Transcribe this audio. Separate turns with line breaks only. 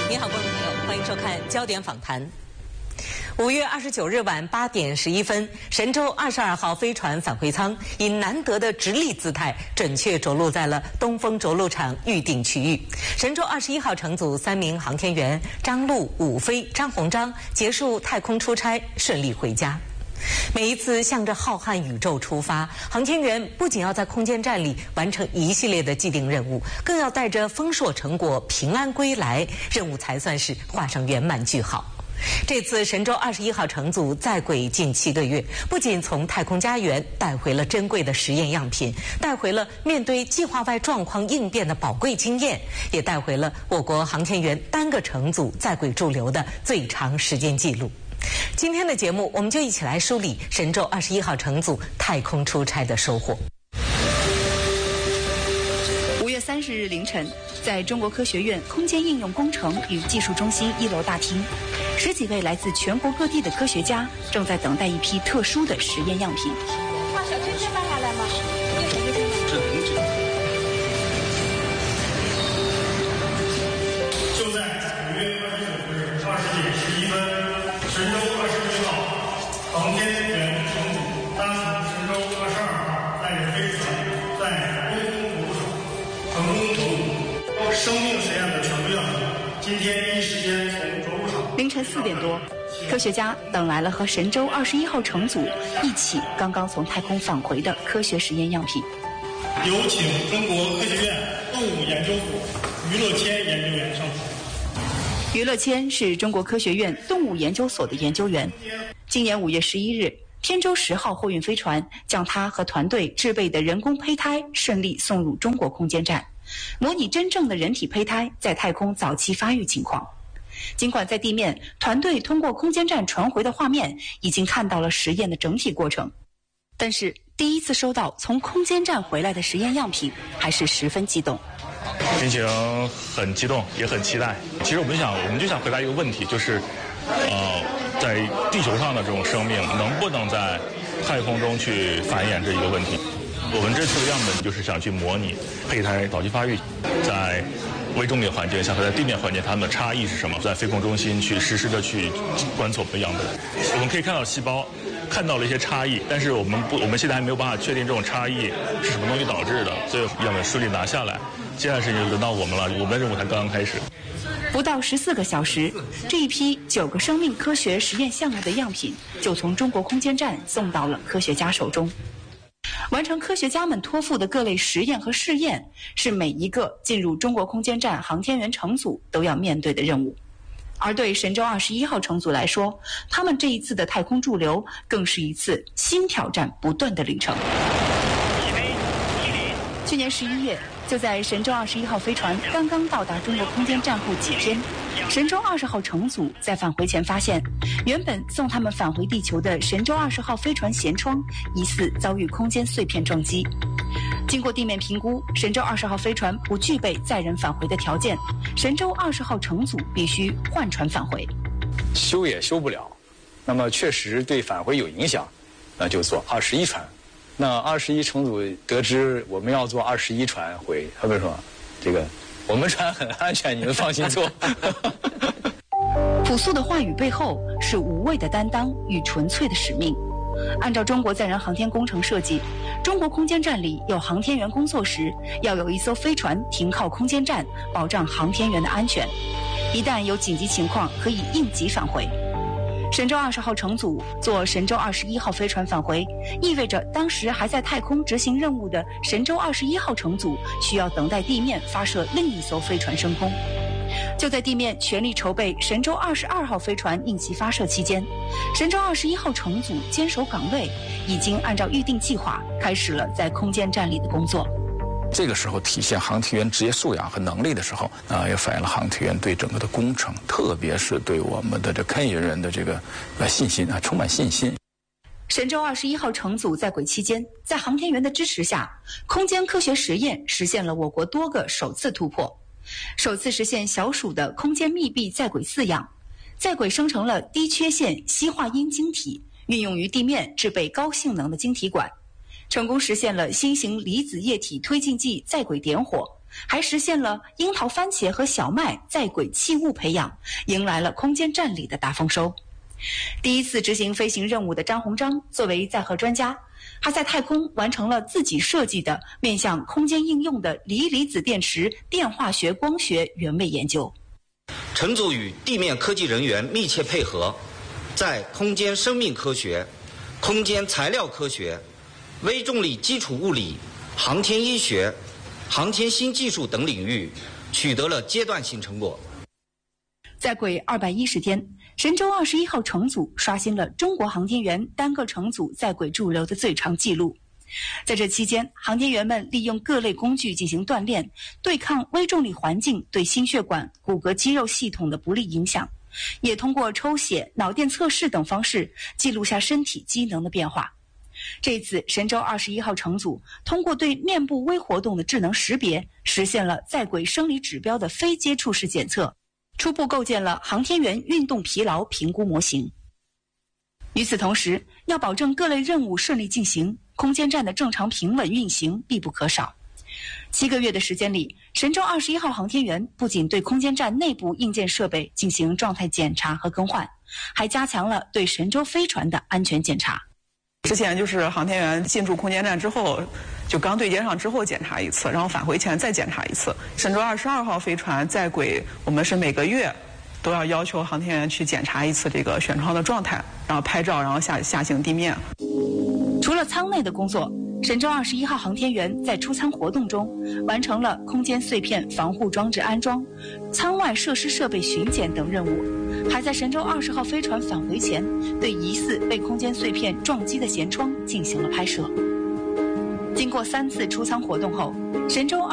你好，观众朋友，欢迎收看《焦点访谈》。5月29日晚8点11分，神舟22号飞船返回舱以难得的直立姿态，准确着陆在了东风着陆场预定区域。神舟21号乘组3名航天员张陆、武飞、张鸿章结束太空出差，顺利回家。每一次向着浩瀚宇宙出发，航天员不仅要在空间站里完成一系列的既定任务，更要带着丰硕成果平安归来，任务才算是画上圆满句号。这次神舟21号乘组在轨近7个月，不仅从太空家园带回了珍贵的实验样品，带回了面对计划外状况应变的宝贵经验，也带回了我国航天员单个乘组在轨驻留的最长时间记录。今天的节目，我们就一起来梳理神舟21号乘组太空出差的收获。
5月30日凌晨，在中国科学院空间应用工程与技术中心1楼大厅，10几位来自全国各地的科学家正在等待一批特殊的实验样品。
把小圈圈搬下来吗？
就在5月29日20点11分，神舟21号航天员乘组搭乘神舟22号载人飞船在东风着陆场成功着陆，生命实验的全部样品今天第一时间从着陆场。
凌晨4点多，科学家等来了和神舟21号乘组一起刚刚从太空返回的科学实验样品。
有请中国科学院动物研究所于乐谦研究员上场。
于乐谦是中国科学院动物研究所的研究员。今年5月11日，天舟10号货运飞船将他和团队制备的人工胚胎顺利送入中国空间站，模拟真正的人体胚胎在太空早期发育情况。尽管在地面，团队通过空间站传回的画面已经看到了实验的整体过程，但是第一次收到从空间站回来的实验样品，还是十分激动。
心情很激动，也很期待。其实我们就想回答一个问题，就是在地球上的这种生命能不能在太空中去繁衍这一个问题。我们这次的样本就是想去模拟胚胎早期发育在微重力环境下和在地面环境它们的差异是什么，在飞控中心去实时的去观测我们的样本。我们可以看到细胞看到了一些差异，但是我们现在还没有办法确定这种差异是什么东西导致的，所以样本顺利拿下来。接下来事情就轮到我们了，我们的任务才刚刚开始。
不到14个小时，这一批9个生命科学实验项目的样品就从中国空间站送到了科学家手中。完成科学家们托付的各类实验和试验，是每一个进入中国空间站航天员乘组都要面对的任务。而对神舟21号乘组来说，他们这一次的太空驻留更是一次新挑战不断的旅程。去年11月，就在神舟21号飞船刚刚到达中国空间站后几天，神舟20号乘组在返回前发现，原本送他们返回地球的神舟20号飞船舷窗疑似遭遇空间碎片撞击。经过地面评估，神舟20号飞船不具备载人返回的条件，神舟20号乘组必须换船返回。
修也修不了，那么确实对返回有影响，那就坐21船。那21乘组得知我们要坐21船回，他们说这个我们船很安全，你们放心坐。
朴素的话语背后是无畏的担当与纯粹的使命。按照中国载人航天工程设计，中国空间站里有航天员工作时，要有一艘飞船停靠空间站，保障航天员的安全。一旦有紧急情况，可以应急返回。神舟20号乘组坐神舟21号飞船返回，意味着当时还在太空执行任务的神舟21号乘组需要等待地面发射另一艘飞船升空。就在地面全力筹备神舟22号飞船应急发射期间，神舟21号乘组坚守岗位，已经按照预定计划开始了在空间站里的工作。
这个时候体现航天员职业素养和能力的时候，也反映了航天员对整个的工程，特别是对我们的这科研人的这个信心充满信心。
神舟21号乘组在轨期间，在航天员的支持下，空间科学实验实现了我国多个首次突破。首次实现小鼠的空间密闭在轨饲养，在轨生成了低缺陷硒化铟晶体，运用于地面制备高性能的晶体管，成功实现了新型离子液体推进剂在轨点火， 还实现了樱桃、番茄和小麦在轨器物培养，迎来了空间站里的大丰收。第一次执行飞行任务的张鸿章作为载荷专家，还在太空完成了自己设计的面向空间应用的锂离子电池电化学光学原位研究。
乘组与地面科技人员密切配合，在空间生命科学、空间材料科学、微重力基础物理、航天医学、航天新技术等领域取得了阶段性成果。
在轨210天，神舟21号乘组刷新了中国航天员单个乘组在轨驻留的最长纪录。在这期间，航天员们利用各类工具进行锻炼，对抗微重力环境对心血管、骨骼肌肉系统的不利影响，也通过抽血、脑电测试等方式记录下身体机能的变化。这次神舟21号乘组通过对面部微活动的智能识别，实现了在轨生理指标的非接触式检测，初步构建了航天员运动疲劳评估模型。与此同时，要保证各类任务顺利进行，空间站的正常平稳运行必不可少。7个月的时间里，神舟21号航天员不仅对空间站内部硬件设备进行状态检查和更换，还加强了对神舟飞船的安全检查。
之前就是航天员进驻空间站之后，就刚对接上之后检查一次，然后返回前再检查一次。神舟22号飞船在轨，我们是每个月都要求航天员去检查一次这个舷窗的状态，然后拍照，然后下行地面。
除了舱内的工作，神舟21号航天员在出舱活动中完成了空间碎片防护装置安装、舱外设施设备巡检等任务，还在神舟20号飞船返回前对疑似被空间碎片撞击的舷窗进行了拍摄。经过3次出舱活动后，神舟